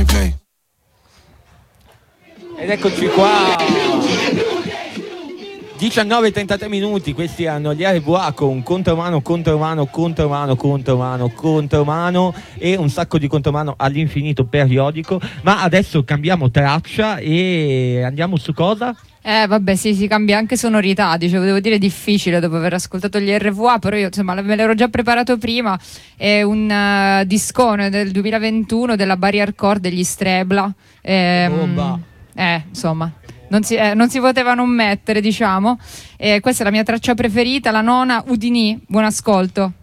Hey. Ed eccoci qua. 19:33 minuti, questi hanno gli RVA con contromano e un sacco di contromano all'infinito periodico. Ma adesso cambiamo traccia e andiamo su cosa? Vabbè, sì, si cambia anche sonorità, dicevo, devo dire difficile dopo aver ascoltato gli RVA, però io insomma me l'ero già preparato prima. È un discone del 2021 della Barrier Core degli Strebla. Bomba. Insomma, non si poteva non mettere, diciamo. Questa è la mia traccia preferita, la nona, Udini. Buon ascolto.